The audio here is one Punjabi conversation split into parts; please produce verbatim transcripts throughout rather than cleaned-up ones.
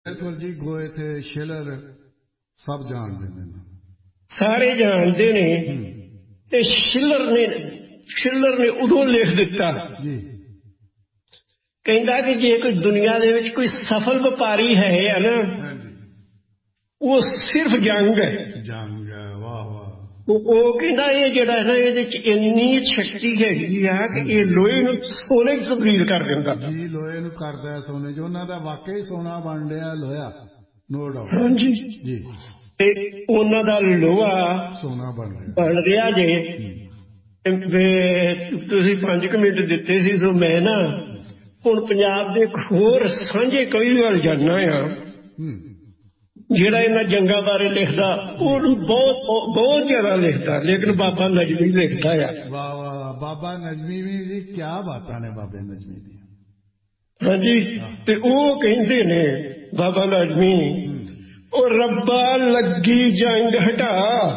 ਬਿਲਕੁਲ ਜੀ ਗੋਏ ਥੇ ਸ਼ਿਲਰ ਸਭ ਜਾਣਦੇ ਨੇ ਸਾਰੇ ਜਾਣਦੇ ਨੇ ਤੇ ਸ਼ਿਲਰ ਨੇ ਸ਼ਿਲਰ ਨੇ ਉਦੋਂ ਲਿਖ ਦਿੱਤਾ ਜੀ ਕਹਿੰਦਾ ਕਿ ਜੇ ਕੋਈ ਦੁਨੀਆ ਦੇ ਵਿੱਚ ਕੋਈ ਸਫਲ ਵਪਾਰੀ ਹੈ ਆ ਨਾ ਉਹ ਸਿਰਫ ਜੰਗ ਹੈ ਜੰਗ ਹੈ ਵਾਹ ਵਾਹ ਉਹ ਕਹਿੰਦਾ ਇਹ ਜਿਹੜਾ ਹੈ ਨਾ ਇਹਦੇ ਚ ਇੰਨੀ ਸ਼ਕਤੀ ਹੈਗੀ ਆ ਕਿ ਇਹ ਲੋਹੇ ਨੂੰ ਸੋਨੇ ਚ ਤਬਦੀਲ ਕਰ ਦਿੰਦਾ ਜੀ ਲੋਹੇ ਨੂੰ ਕਰਦਾ ਸੋਨੇ ਚ ਉਹਨਾਂ ਦਾ ਵਾਕਈ ਸੋਨਾ ਬਣ ਰਿਹਾ ਲੋਹਾ ਨੋ ਡਾਊਟ ਹਾਂਜੀ ਜੀ ਤੇ ਉਹਨਾਂ ਦਾ ਲੋਹਾ ਸੋਨਾ ਬਣ ਰਿਹਾ ਬਣ ਰਿਹਾ ਜੇ ਤੁਸੀਂ ਪੰਜ ਕੁ ਮਿੰਟ ਦਿੱਤੇ ਸੀ ਸੋ ਮੈਂ ਨਾ ਹੁਣ ਪੰਜਾਬ ਦੇ ਇੱਕ ਹੋਰ ਸਾਂਝੇ ਕਵੀ ਵੱਲ ਜਾਣਾ ਆ ਜਿਹੜਾ ਇਹਨਾਂ ਜੰਗਾਂ ਬਾਰੇ ਲਿਖਦਾ ਉਹਨੂੰ ਬਹੁਤ ਬਹੁਤ ਜ਼ਿਆਦਾ ਲਿਖਦਾ ਲੇਕਿਨ ਬਾਬਾ ਨਜਮੀ ਲਿਖਦਾ ਆ ਵਾਹ ਵਾਹ ਬਾਬਾ ਨਜਮੀ ਵੀ ਜੀ ਕੀ ਬਾਤਾਂ ਨੇ ਬਾਬੇ ਨਜਮੀ ਦੀਆਂ ਹਾਂਜੀ ਤੇ ਉਹ ਕਹਿੰਦੇ ਨੇ ਬਾਬਾ ਨਜਮੀ ਉਹ ਰੱਬਾ ਲੱਗੀ ਜੰਗ ਹਟਾ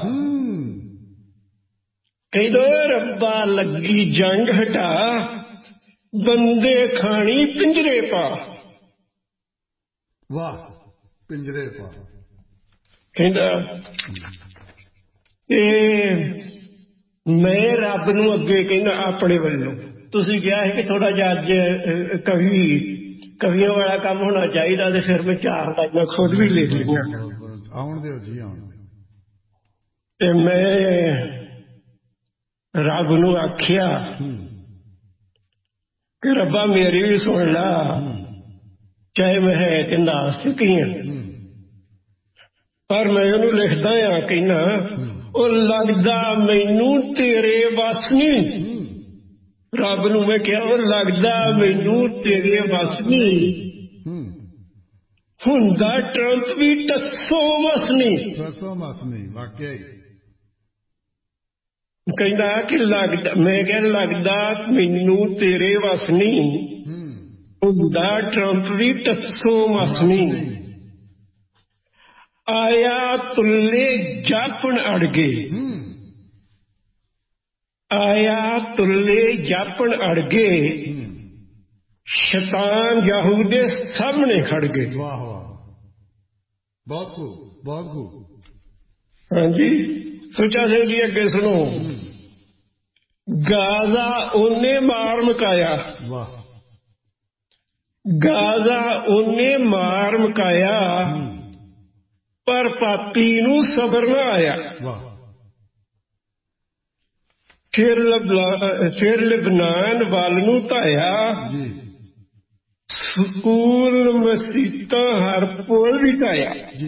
ਕਹਿੰਦਾ ਰੱਬਾ ਲੱਗੀ ਜੰਗ ਹਟਾ ਬੰਦੇ ਖਾਣੀ ਪਿੰਜਰੇ ਪਾ ਵਾਹ ਪਿੰਜਰੇ ਪਾ ਕਹਿੰਦਾ ਇਹ ਮੈਂ ਰੱਬ ਨੂੰ ਅੱਗੇ ਕਹਿੰਦਾ ਆਪਣੇ ਵੱਲੋਂ ਤੁਸੀਂ ਕਿਹਾ ਹੈ ਕਿ ਥੋੜਾ ਜਿਹਾ ਅੱਜ ਕਵੀ ਕਵੀਆਂ ਵਾਲਾ ਕੰਮ ਹੋਣਾ ਚਾਹੀਦਾ ਤੇ ਫਿਰ ਮੈਂ ਚਾਰ ਲਾਈਨਾਂ ਖੁਦ ਵੀ ਲਿਖ ਲਈਆਂ ਆਉਣ ਦਿਓ ਜੀ ਆਉਣ ਤੇ ਮੈਂ ਰੱਬ ਨੂੰ ਆਖਿਆ ਕਿ ਰੱਬਾ ਮੇਰੀ ਵੀ ਸੁਣ ਲਾ ਚਾਹੇ ਮੈਂ ਹੈ ਤੇ ਨਾਸਤਿਕ ਹੀ ਹਾਂ ਪਰ ਮੈਂ ਉਹਨੂੰ ਲਿਖਦਾ ਆ ਕਹਿੰਦਾ ਉਹ ਲੱਗਦਾ ਮੈਨੂੰ ਤੇਰੇ ਵੱਸ ਨਹੀਂ ਰੱਬ ਨੂੰ ਮੈਂ ਕਿਹਾ ਉਹ ਲੱਗਦਾ ਮੈਨੂੰ ਤੇਰੇ ਵੱਸ ਨਹੀਂ ਹੁੰਦਾ ਟਰੰਪ ਵੀ ਟੱਸੋ ਮਸ ਨਹੀਂ ਟੱਸੋ ਮਸ ਨਹੀਂ ਵਾਕਈ ਕਹਿੰਦਾ ਕਿ ਲੱਗਦਾ ਮੈਂ ਕਿਹਾ ਲੱਗਦਾ ਮੈਨੂੰ ਤੇਰੇ ਵੱਸ ਨਹੀਂ ਹੁੰਦਾ ਟਰੰਪ ਵੀ ਟੱਸੋ ਮਸ ਨਹੀਂ ਆਇਆ ਤੁੱਲੇ ਜਾਪਣ ਅੜਗੇ ਆਇਆ ਤੁੱਲੇ ਜਾਪਣ ਅੜਗੇ ਸ਼ੈਤਾਨ ਯਹੂਦੇ ਸਾਹਮਣੇ ਖੜ ਗਏ ਵਾਹ ਵਾਹ ਬਹੁਤ ਖੂਬ ਬਹੁਤ ਖੂਬ ਹਾਂਜੀ ਸੁੱਚਾ ਸਿੰਘ ਜੀ ਅੱਗੇ ਸੁਣੋ ਗਾਜ਼ਾ ਉਹਨੇ ਮਾਰ ਮਕਾਇਆ ਵਾਹ ਗਾਜ਼ਾ ਉਹਨੇ ਮਾਰ ਮਕਾਇਆ ਪਰ ਪਾਪੀ ਨੂੰ ਸਬਰ ਨਾ ਆਇਆ ਵਾਹ ਫਿਰ ਫਿਰ ਲਿਬਨਾਨ ਵੱਲ ਨੂੰ ਧਾਇਆ ਜੀ ਸਕੂਲ ਮਸੀਤਾਂ ਹਰ ਪੁਲ ਵੀ ਧਾਇਆ ਜੀ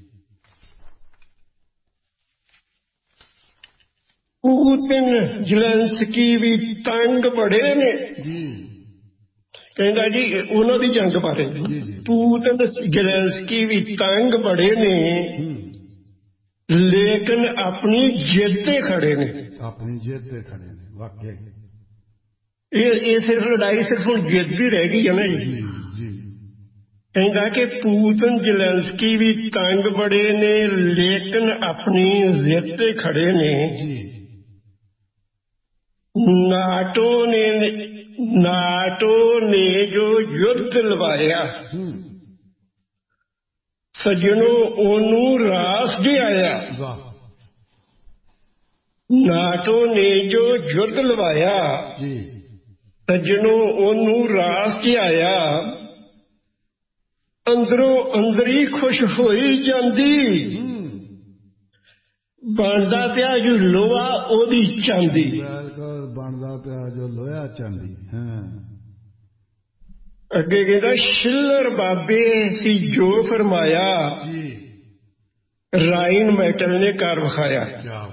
ਪੂਤਿਨ ਜ਼ੇਲੈਂਸਕੀ ਵੀ ਤੰਗ ਬੜੇ ਨੇ ਜੀ ਕਹਿੰਦਾ ਜੀ ਉਹਨਾਂ ਦੀ ਜੰਗ ਬਾਰੇ ਪੂਤਿਨ ਜ਼ੇਲੈਂਸਕੀ ਵੀ ਤੰਗ ਬੜੇ ਨੇ ਲੇਕਿਨ ਆਪਣੀ ਜਿੱਦ ਤੇ ਖੜੇ ਨੇ ਆਪਣੀ ਜਿੱਦ ਤੇ ਖੜੇ ਨੇ ਵਾਕਈ ਇਹ ਇਹ ਸਿਰਫ ਲੜਾਈ ਸਿਰਫ ਹੁਣ ਜਿੱਦ ਹੀ ਰਹਿ ਗਈ ਹੈ ਨਾ ਜੀ ਜੀ ਕਹਿੰਦਾ ਕਿ ਪੂਤਿਨ ਜ਼ੇਲੈਂਸਕੀ ਵੀ ਤੰਗ ਬੜੇ ਨੇ ਲੇਕਿਨ ਆਪਣੀ ਜਿੱਦ ਤੇ ਖੜੇ ਨੇ ਜੀ ਨਾਟੋ ਨੇ ਨਾਟੋ ਨੇ ਜੋ ਯੁੱਧ ਲਵਾਇਆ ਸੱਜਣੋ ਉਹਨੂੰ ਰਾਸ ਵੀ ਆਇਆ ਵਾਹ ਨਾਟੋ ਨੇ ਜੋ ਯੁੱਧ ਲਵਾਇਆ ਜੀ ਸੱਜਣੋ ਉਹਨੂੰ ਰਾਸ ਚ ਆਇਆ ਅੰਦਰੋਂ ਅੰਦਰੀ ਖੁਸ਼ ਹੋਈ ਜਾਂਦੀ ਬਣਦਾ ਪਿਆ ਜੋ ਲੋਹਾ ਉਹਦੀ ਚਾਂਦੀ ਬਿਲਕੁਲ ਬਣਦਾ ਪਿਆ ਜੋ ਲੋਹਾ ਚਾਂਦੀ ਹਾਂ ਅੱਗੇ ਕਹਿੰਦਾ ਸ਼ਿਲਰ ਬਾਬੇ ਸੀ ਜੋ ਫਰਮਾਇਆ ਜੀ ਰਾਈਨ ਮੈਟਲ ਨੇ ਕਰ ਵਿਖਾਇਆ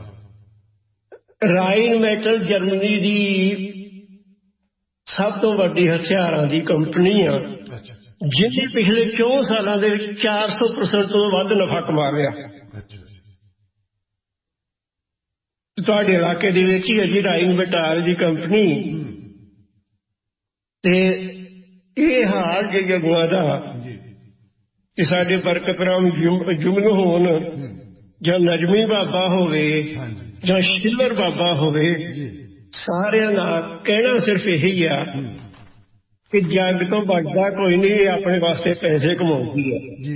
ਰਾਈਨ ਮੈਟਲ ਜਰਮਨੀ ਦੀ ਸਭ ਤੋਂ ਵੱਡੀ ਹਥਿਆਰਾਂ ਦੀ ਕੰਪਨੀ ਆ ਜਿਹਨੇ ਪਿਛਲੇ ਚੌਂ ਸਾਲਾਂ ਦੇ ਵਿੱਚ ਚਾਰ ਸੌ ਪਰਸੈਂਟ ਤੋਂ ਵੱਧ ਨਫਾ ਕਮਾ ਲਿਆ ਤੁਹਾਡੇ ਇਲਾਕੇ ਦੇ ਵਿੱਚ ਹੀ ਹੈ ਜੀ ਰਾਈਨ ਮੈਟਲ ਦੀ ਕੰਪਨੀ ਤੇ ਇਹ ਹਾਲ ਜੇ ਜਗੂਆਂ ਦਾ ਕਿ ਸਾਡੇ ਬਰਕਤਰਾਮ ਜੁਮਨ ਹੋਣ ਜਾਂ ਨਜਮੀ ਬਾਬਾ ਹੋਵੇ ਜਾਂ ਸ਼ਿਲਰ ਬਾਬਾ ਹੋਵੇ ਸਾਰਿਆਂ ਦਾ ਕਹਿਣਾ ਸਿਰਫ ਇਹੀ ਆ ਕਿ ਜੰਗ ਤੋਂ ਬਚਦਾ ਕੋਈ ਨਹੀਂ ਆਪਣੇ ਵਾਸਤੇ ਪੈਸੇ ਕਮਾਉਂਦੀ ਹੈ